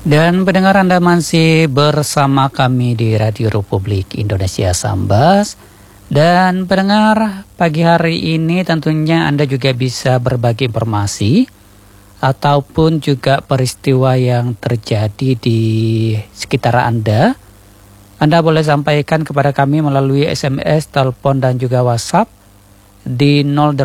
Dan pendengar, Anda masih bersama kami di Radio Republik Indonesia Sambas. Dan pendengar, pagi hari ini tentunya Anda juga bisa berbagi informasi ataupun juga peristiwa yang terjadi di sekitar Anda. Anda boleh sampaikan kepada kami melalui SMS, telepon dan juga WhatsApp di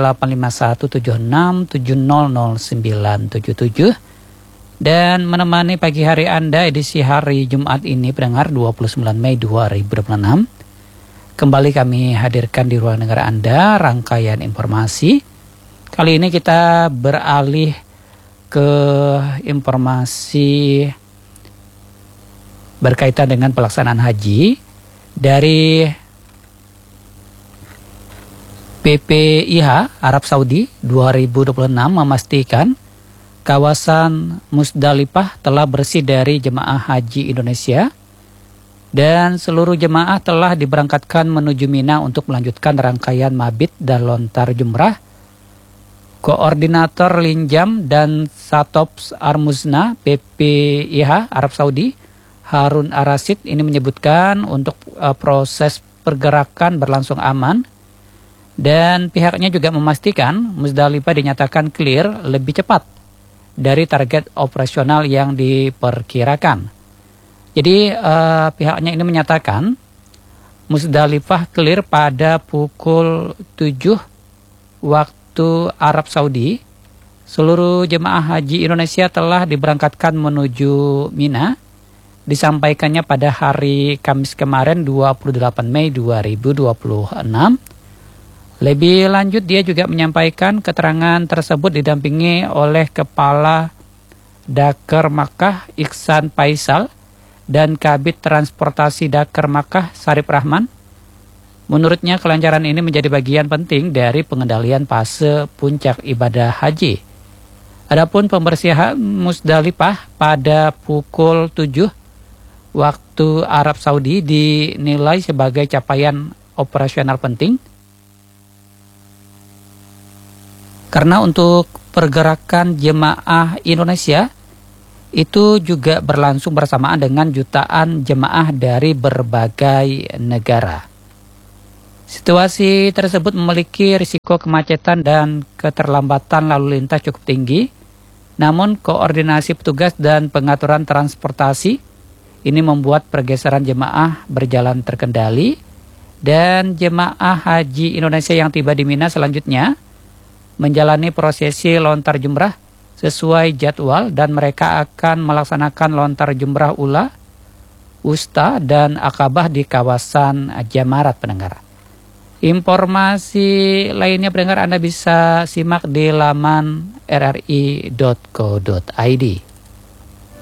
085176700977. Dan menemani pagi hari Anda edisi hari Jumat ini, pendengar, 29 Mei 2026. Kembali kami hadirkan di ruang dengar Anda rangkaian informasi. Kali ini kita beralih ke informasi berkaitan dengan pelaksanaan haji dari PPIH Arab Saudi 2026 memastikan kawasan Musdalifah telah bersih dari jemaah haji Indonesia dan seluruh jemaah telah diberangkatkan menuju Mina untuk melanjutkan rangkaian mabit dan lontar jumrah. Koordinator Linjam dan Satops Armuzna PPIH Arab Saudi Harun Arasid ini menyebutkan untuk proses pergerakan berlangsung aman dan pihaknya juga memastikan Musdalifah dinyatakan clear lebih cepat dari target operasional yang diperkirakan. Jadi pihaknya ini menyatakan Musdalifah clear pada pukul 7 waktu Arab Saudi. Seluruh jemaah haji Indonesia telah diberangkatkan menuju Mina. Disampaikannya pada hari Kamis kemarin 28 Mei 2026. Lebih lanjut, dia juga menyampaikan keterangan tersebut didampingi oleh Kepala Dakar Makkah Iksan Faisal dan Kabid Transportasi Dakar Makkah Sarip Rahman. Menurutnya kelancaran ini menjadi bagian penting dari pengendalian fase puncak ibadah haji. Adapun pembersihan Musdalifah pada pukul 7 waktu Arab Saudi dinilai sebagai capaian operasional penting. Karena untuk pergerakan jemaah Indonesia itu juga berlangsung bersamaan dengan jutaan jemaah dari berbagai negara. Situasi tersebut memiliki risiko kemacetan dan keterlambatan lalu lintas cukup tinggi. Namun koordinasi petugas dan pengaturan transportasi ini membuat pergeseran jemaah berjalan terkendali. Dan jemaah haji Indonesia yang tiba di Mina selanjutnya menjalani prosesi lontar jumrah sesuai jadwal dan mereka akan melaksanakan lontar jumrah ula, wusta, dan akabah di kawasan Jamarat, pendengar. Informasi lainnya, pendengar, Anda bisa simak di laman rri.co.id.